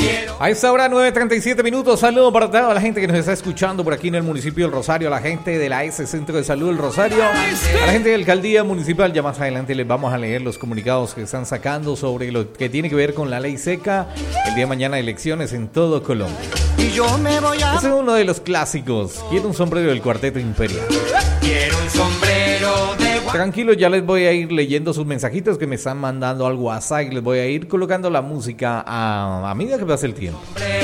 A esta hora 9:37 minutos, saludo para toda la gente que nos está escuchando por aquí en el municipio del Rosario, a la gente de la S Centro de Salud del Rosario, a la gente de la Alcaldía Municipal. Ya más adelante les vamos a leer los comunicados que están sacando sobre lo que tiene que ver con la ley seca. El día de mañana elecciones en todo Colombia. Y yo me voy a... Ese es uno de los clásicos. Quiero un sombrero del Cuarteto Imperial. Quiero un sombrero de... Tranquilo, ya les voy a ir leyendo sus mensajitos que me están mandando al WhatsApp y les voy a ir colocando la música a medida que pase el tiempo.